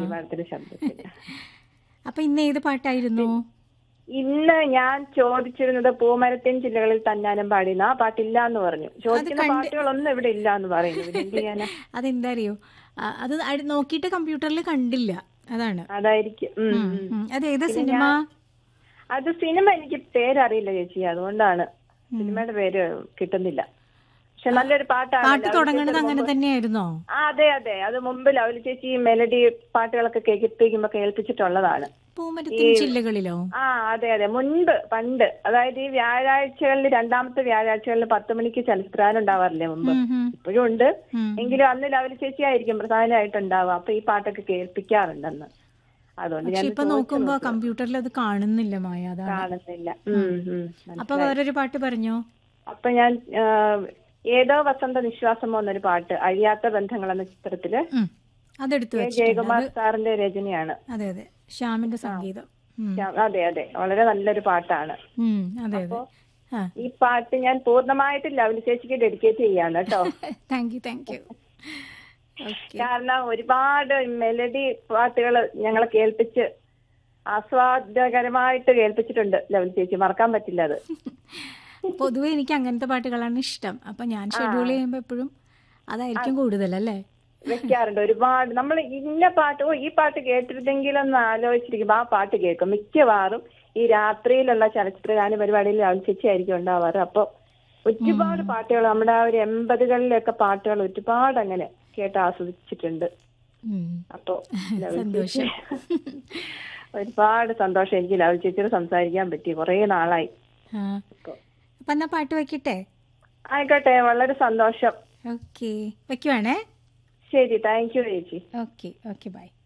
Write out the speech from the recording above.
Lovely മാഡത്തിന്റെ ശബ്ദത്തിൽ. അപ്പൊ ഇന്ന് ഏത് പാട്ടായിരുന്നു? ഇന്ന് ഞാൻ ചോദിച്ചിരുന്നത് പൂമരത്തിൻ ജില്ലകളിൽ തന്നാലും പാടിയെന്ന്. ആ പാട്ടില്ല എന്ന് പറഞ്ഞു. ചോദിക്കുന്ന പാട്ടുകളൊന്നും ഇവിടെ ഇല്ല എന്ന് പറയുന്നു. എന്ത് ചെയ്യാനാ? അതെന്താ അറിയോ, അത് നോക്കിയിട്ട് കമ്പ്യൂട്ടറിൽ കണ്ടില്ല, അതാണ്. അതായിരിക്കും. അതേതാ സിനിമ? അത് സിനിമ എനിക്ക് പേരറിയില്ല ചേച്ചി, അതുകൊണ്ടാണ് സിനിമയുടെ പേര് കിട്ടുന്നില്ല. പക്ഷെ നല്ലൊരു പാട്ടാണ്. പാട്ട് തുടങ്ങുന്നത് അങ്ങനെ തന്നെയായിരുന്നോ? അതെ അതെ, അത് മുമ്പ് ലൗലി ചേച്ചി മെലഡി പാട്ടുകളൊക്കെ കേൾപ്പിക്കുമ്പോ കേൾപ്പിച്ചിട്ടുള്ളതാണ്. പൂമരത്തിൻ ജില്ലകളിലോ? അതെ അതെ, മുൻപ് പണ്ട്, അതായത് ഈ വ്യാഴാഴ്ചകളിൽ, രണ്ടാമത്തെ വ്യാഴാഴ്ചകളിൽ 10 മണിക്ക് ചലച്ചിത്രം ഉണ്ടാവാറില്ലേ മുമ്പ്? ഇപ്പോഴും ഉണ്ട്, എങ്കിലും അന്ന് ലൗലി ചേച്ചി ആയിരിക്കും പ്രധാനമായിട്ടുണ്ടാവുക. അപ്പൊ ഈ പാട്ടൊക്കെ കേൾപ്പിക്കാറുണ്ടെന്ന്. അതുകൊണ്ട് ഞാൻ ഇപ്പൊ നോക്കുമ്പോ കമ്പ്യൂട്ടറിൽ അത് കാണുന്നില്ല മായ, കാണുന്നില്ല. അപ്പൊ വേറൊരു പാട്ട് പറഞ്ഞോ. അപ്പൊ ഞാൻ ഏതോ വസന്ത നിശ്വാസമോ എന്നൊരു പാട്ട്, അഴിയാത്ത ബന്ധങ്ങൾ എന്ന ചിത്രത്തില് അതെടുത്തു ജയകുമാർ സാറിന്റെ രചനയാണ്. അതെ അതെ, ശ്യാമിന്റെ സംഗീതം. അതെ അതെ, വളരെ നല്ലൊരു പാട്ടാണ്. അപ്പൊ ഈ പാട്ട് ഞാൻ പൂർണ്ണമായിട്ട് ലൗലി ചേച്ചിക്ക് ഡെഡിക്കേറ്റ് ചെയ്യാണ് കേട്ടോ. Thank you. കാരണം ഒരുപാട് മെലഡി പാട്ടുകൾ ഞങ്ങളെ കേൾപ്പിച്ച് ആസ്വാദകരമായിട്ട് കേൾപ്പിച്ചിട്ടുണ്ട് ലൗലി ചേച്ചി, മറക്കാൻ പറ്റില്ല അത്. പൊതുവെ എനിക്ക് അങ്ങനത്തെ പാട്ടുകളാണ് ഇഷ്ടം. അപ്പൊ ഞാൻ ഷെഡ്യൂൾ ചെയ്യുമ്പോ എപ്പോഴും അതായിരിക്കും കൂടുതലല്ലേ വെക്കാറുണ്ട്. ഒരുപാട് നമ്മൾ ഇന്ന പാട്ട്, ഈ പാട്ട് കേട്ടിരുന്നെങ്കിലൊന്ന് ആലോചിച്ചിരിക്കുമ്പോ ആ പാട്ട് കേൾക്കും. മിക്കവാറും ഈ രാത്രിയിലുള്ള ചലച്ചിത്രഗാന പരിപാടിയിൽ ലൗലിച്ചേച്ചി ആയിരിക്കും ഉണ്ടാവാറ്. അപ്പൊ ഒരുപാട് പാട്ടുകൾ, നമ്മുടെ ആ ഒരു 80കളിലൊക്കെ പാട്ടുകൾ ഒരുപാട് അങ്ങനെ കേട്ട് ആസ്വദിച്ചിട്ടുണ്ട്. അപ്പൊ സന്തോഷം, ഒരുപാട് സന്തോഷം എനിക്ക് ലൗലിച്ചേച്ചിയോട് സംസാരിക്കാൻ പറ്റി, കുറെ നാളായി. അപ്പൊ എന്നാ പാട്ട് വെക്കട്ടെ? ആയിക്കോട്ടെ, വളരെ സന്തോഷം. ഓക്കെ, വെക്കുവാണേ. ശരി, താങ്ക് യു ചേച്ചി. Okay bye.